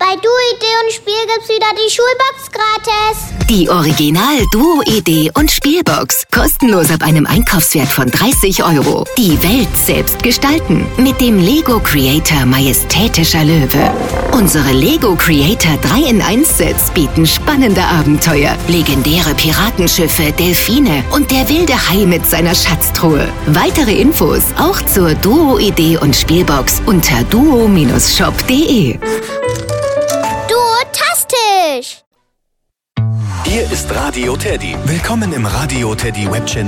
Bei Duo-Idee und Spiel gibt's wieder die Schulbox gratis. Die Original Duo-Idee und Spielbox. Kostenlos ab einem Einkaufswert von 30 €. Die Welt selbst gestalten. Mit dem Lego Creator Majestätischer Löwe. Unsere Lego Creator 3-in-1-Sets bieten spannende Abenteuer, legendäre Piratenschiffe, Delfine und der wilde Hai mit seiner Schatztruhe. Weitere Infos auch zur Duo-Idee und Spielbox unter duo-shop.de. Duotastisch! Hier ist Radio Teddy. Willkommen im Radio Teddy Webchannel.